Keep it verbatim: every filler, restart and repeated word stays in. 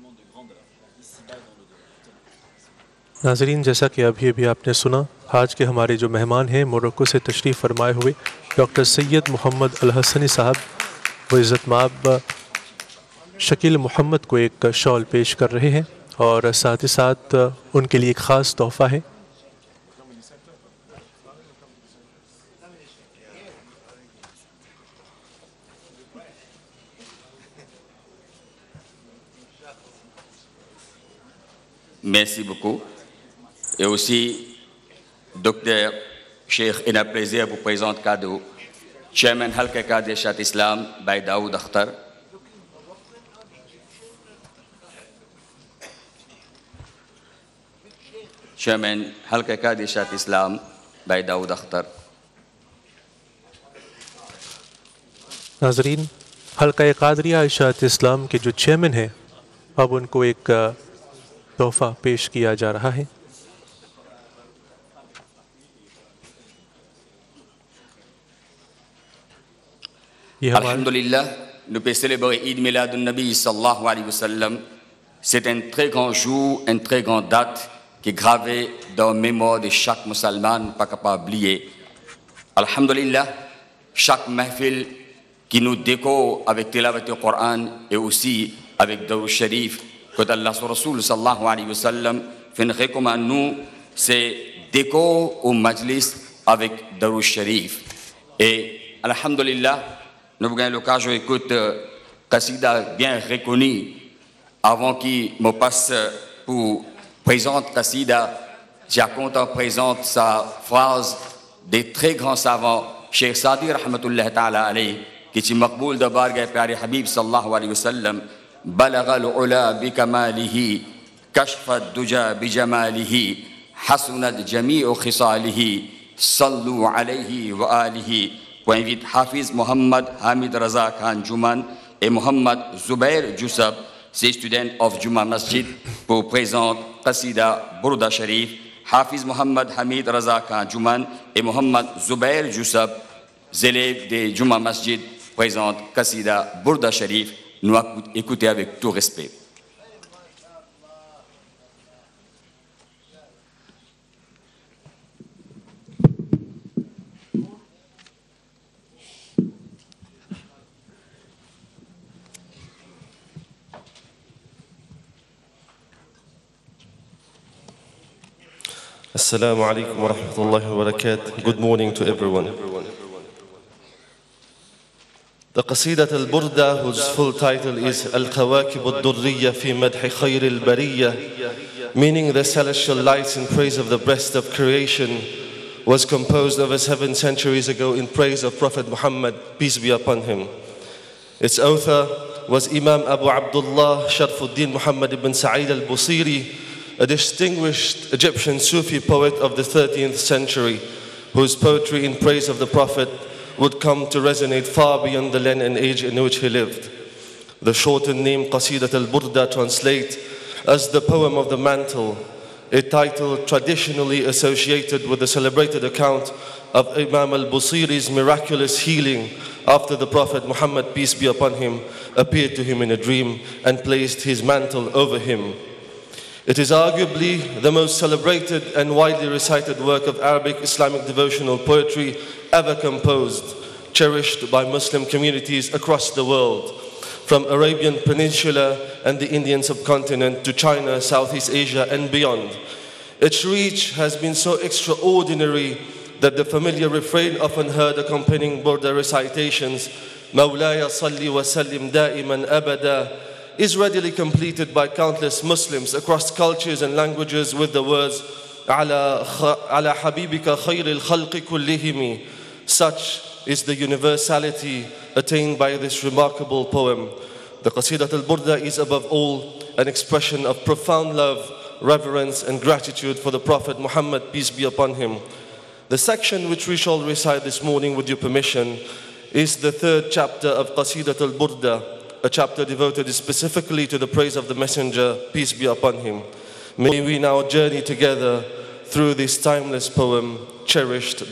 नाज़रीन, जैसा कि अभी अभी आपने सुना, आज के हमारे जो मेहमान हैं मोरक्को से तशरीफ़ फरमाए हुए डॉक्टर सैयद मोहम्मद अल हसनी साहब, वो इज़्ज़त माब शकील मोहम्मद को एक शॉल पेश कर रहे हैं और साथ ही साथ उनके लिए एक ख़ास तोहफ़ा है। Merci beaucoup. Et aussi, docteur Cheikh, il a plaisir pour présenter cadeau. Chairman Halka Qadi Shat Islam, by Daoud Akhtar. Chairman Halka Qadi Shat Islam, by Daoud Akhtar. नाज़रीन, हल्का क़ादरिया इशाअत इस्लाम के जो चेयरमैन हैं, अब उनको एक तोहफ़ा पेश किया जा रहा है। Alhamdulillah, nous pouvons célébrer Eid Milad al-Nabi sallallahu alayhi wa sallam. C'est un très grand jour, une très grande date qui est gravée dans la mémoire de chaque musulman, pas capable d'oublier. Alhamdulillah, chaque mahfil qui nous décore avec Tilavat du Coran et aussi avec Darou Sharif, que Allah sur Rasoul sallallahu alayhi wa sallam fait recommande nous, c'est décore au majlis avec Darou Sharif. Et Alhamdulillah, nous avons l'occasion d'écouter Qasida bien reconnue. Avant qu'il me passe pour présenter Qasida, j'ai content présente sa phrase des très grands savants, Cheikh Sadi rahmatullah ta'ala alayhi, qui est maqboul de barga pyari Habib sallallahu alayhi wa sallam, balagha al-ula bi kamalihi, kashfa ad-duja bi jamalihi, hasunat jami'u khisalihi, sallu alayhi wa alihi. Pour inviter Hafiz Mohammed Hamid Raza Khan Juman et Mohammed Zubair Jusab, ces students of Juma Masjid, pour présenter Qasida Burda Sharif. Hafiz Mohammed Hamid Raza Khan Juman et Mohammed Zubair Jusab, élèves de Juma Masjid, présentent Qasida Burda Sharif. Nous écoutez avec tout respect. Assalamu alaikum wa rahmatullahi wa barakatuh. Good morning to everyone. The Qasidat al-Burda, whose full title is Al-Khawakib al-Durriya fi Madhi Khayr al-Bariyya, meaning the celestial lights in praise of the breast of creation, was composed over seven centuries ago in praise of Prophet Muhammad, peace be upon him. Its author was Imam Abu Abdullah Sharfuddin Muhammad ibn Sa'id al-Busiri, a distinguished Egyptian Sufi poet of the thirteenth century, whose poetry in praise of the Prophet would come to resonate far beyond the length and age in which he lived. The shortened name Qasidat al-Burda translates as the poem of the mantle, a title traditionally associated with the celebrated account of Imam al-Busiri's miraculous healing after the Prophet Muhammad, peace be upon him, appeared to him in a dream and placed his mantle over him. It is arguably the most celebrated and widely recited work of Arabic Islamic devotional poetry ever composed, cherished by Muslim communities across the world, from Arabian Peninsula and the Indian subcontinent to China, Southeast Asia and beyond. Its reach has been so extraordinary that the familiar refrain often heard accompanying Burda recitations, Mawlaya salli wa sallim da'iman abada, is readily completed by countless Muslims across cultures and languages with the words ala ala habibika khayril khalqi kullihimi. Such is the universality attained by this remarkable poem. The Qasidat al-Burda is above all an expression of profound love, reverence and gratitude for the Prophet Muhammad, peace be upon him. The section which we shall recite this morning with your permission is the third chapter of Qasidat al-Burda, a chapter devoted specifically to the praise of the Messenger, peace be upon him. May we now journey together through this timeless poem cherished